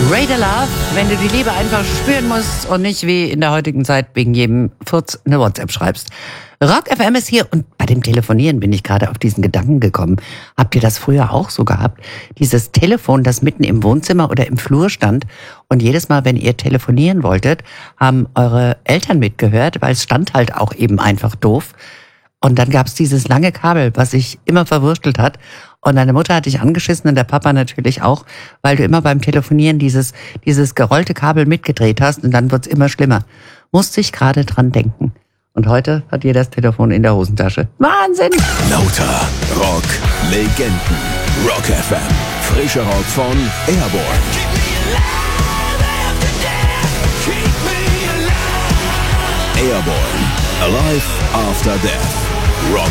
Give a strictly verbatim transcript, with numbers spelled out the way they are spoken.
Radar Love, wenn du die Liebe einfach spüren musst und nicht wie in der heutigen Zeit wegen jedem Furz eine WhatsApp schreibst. Rock F M ist hier und bei dem Telefonieren bin ich gerade auf diesen Gedanken gekommen. Habt ihr das früher auch so gehabt? Dieses Telefon, das mitten im Wohnzimmer oder im Flur stand und jedes Mal, wenn ihr telefonieren wolltet, haben eure Eltern mitgehört, weil es stand halt auch eben einfach doof. Und dann gab's dieses lange Kabel, was sich immer verwurstelt hat. Und deine Mutter hat dich angeschissen und der Papa natürlich auch, weil du immer beim Telefonieren dieses dieses gerollte Kabel mitgedreht hast und dann wird's immer schlimmer. Musste ich gerade dran denken. Und heute hat jeder das Telefon in der Hosentasche. Wahnsinn! Lauter Rock Legenden. Rock F M. Frischer Rock von Airborne. Airborne. Alive After Death. Rock